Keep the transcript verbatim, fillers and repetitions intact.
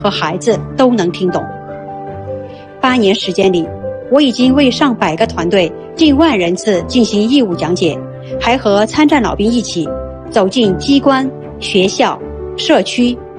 和孩子都能听懂。八年时间里，我已经为上百个团队、近万人次进行义务讲解，还和参战老兵一起走进机关、学校、社区、